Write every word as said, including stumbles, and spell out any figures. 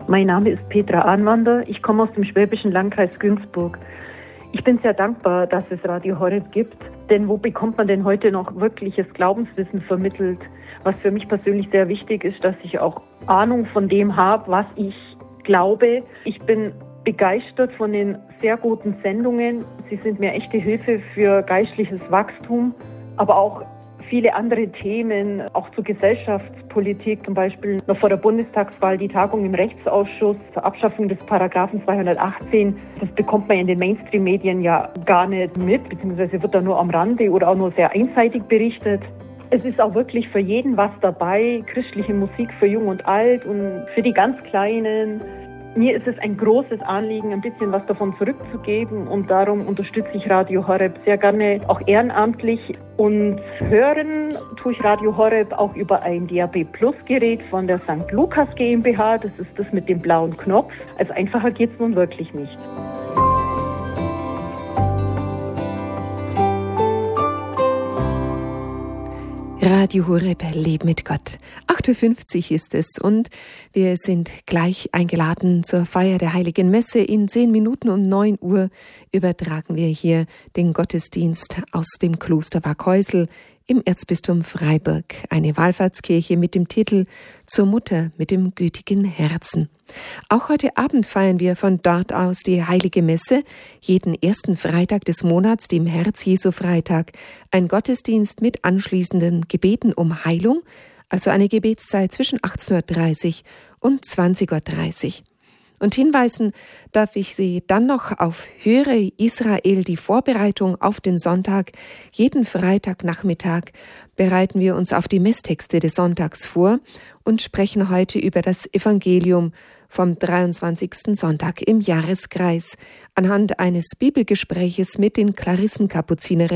Mein Name ist Petra Anwander. Ich komme aus dem schwäbischen Landkreis Günzburg. Ich bin sehr dankbar, dass es Radio Horeb gibt. Denn wo bekommt man denn heute noch wirkliches Glaubenswissen vermittelt? Was für mich persönlich sehr wichtig ist, dass ich auch Ahnung von dem habe, was ich glaube. Ich bin begeistert von den sehr guten Sendungen. Sie sind mir echte Hilfe für geistliches Wachstum, aber auch viele andere Themen, auch zur Gesellschaftspolitik, zum Beispiel noch vor der Bundestagswahl die Tagung im Rechtsausschuss zur Abschaffung des Paragraphen zweihundertachtzehn. Das bekommt man in den Mainstream-Medien ja gar nicht mit, beziehungsweise wird da nur am Rande oder auch nur sehr einseitig berichtet. Es ist auch wirklich für jeden was dabei, christliche Musik für Jung und Alt und für die ganz Kleinen. Mir ist es ein großes Anliegen, ein bisschen was davon zurückzugeben und darum unterstütze ich Radio Horeb sehr gerne, auch ehrenamtlich. Und hören tue ich Radio Horeb auch über ein D A B Plus Gerät von der Sankt Lukas GmbH. Das ist das mit dem blauen Knopf. Also einfacher geht es nun wirklich nicht. Radio Horeb, Leben mit Gott. acht Uhr fünfzig ist es und wir sind gleich eingeladen zur Feier der Heiligen Messe. In zehn Minuten um neun Uhr übertragen wir hier den Gottesdienst aus dem Kloster Waghäusel im Erzbistum Freiburg. Eine Wallfahrtskirche mit dem Titel Zur Mutter mit dem gütigen Herzen. Auch heute Abend feiern wir von dort aus die Heilige Messe, jeden ersten Freitag des Monats, dem Herz-Jesu-Freitag, ein Gottesdienst mit anschließenden Gebeten um Heilung, also eine Gebetszeit zwischen achtzehn Uhr dreißig und zwanzig Uhr dreißig. Und hinweisen darf ich Sie dann noch auf Höre Israel, die Vorbereitung auf den Sonntag. Jeden Freitagnachmittag bereiten wir uns auf die Messtexte des Sonntags vor und sprechen heute über das Evangelium vom dreiundzwanzigsten Sonntag im Jahreskreis anhand eines Bibelgespräches mit den Klarissenkapuzinerinnen